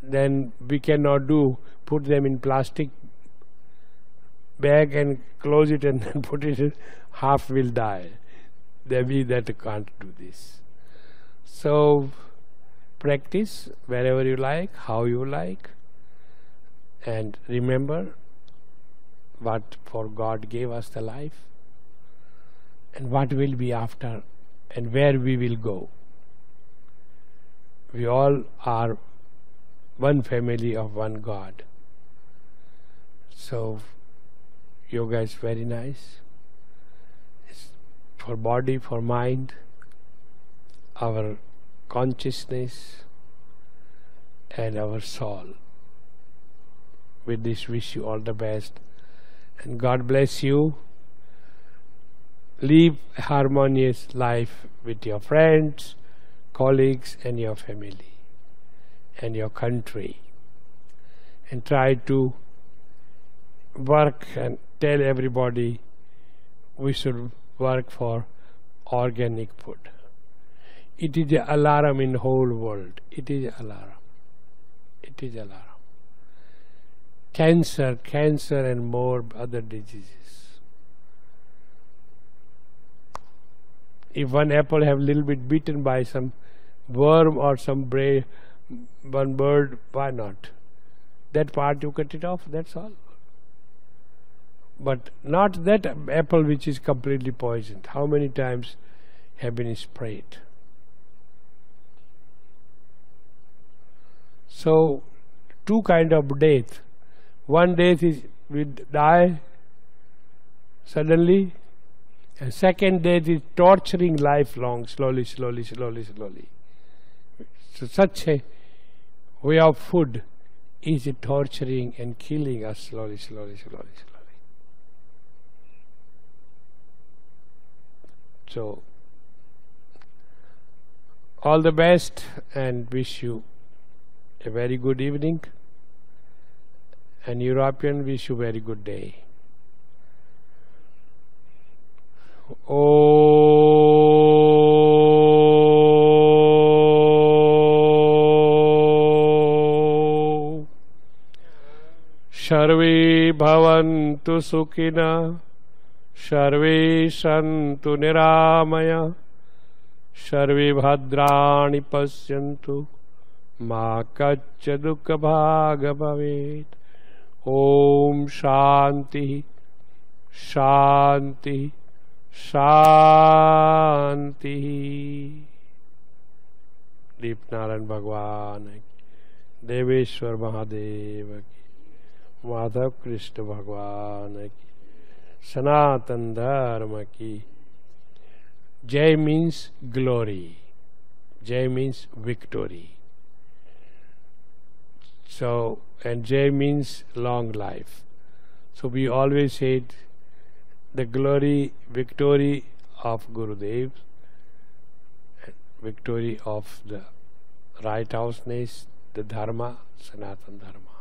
then we cannot put them in plastic bag and close it and then put it in, half will die. We that can't do this. So practice wherever you like, how you like, and remember what for God gave us the life and what will be after and where we will go. We all are one family of one God. So yoga is very nice. It's for body, for mind, our consciousness and our soul. With this, wish you all the best and God bless you. Live a harmonious life with your friends, colleagues and your family and your country, and try to work and tell everybody we should work for organic food. It is an alarm in the whole world. It is an alarm. It is an alarm. Cancer and more other diseases. If one apple have little bit bitten by some worm or some one bird, why not? That part you cut it off, that's all. But not that apple which is completely poisoned. How many times have been sprayed? So, two kind of death. One death is we die suddenly, and second death is torturing lifelong, slowly. So such a way of food is torturing and killing us slowly. So, all the best and wish you a very good evening, and European wish you very good day. Om Sarve bhavantu sukhina, sarve santu niramaya, sarve bhadrani pasyantu, ma kaccha dukkha bhaga bhavet. Om Shanti Shanti Shanti. Deepnarayan Bhagwan ki, Deveshwar Mahadeva ki, Madhav Krishna Bhagwan ki, Sanatan Dharma ki. Jai means glory. Jai means victory. So, and Jai means long life. So we always said the glory, victory of Gurudev, victory of the right houseness, the Dharma, Sanatan Dharma.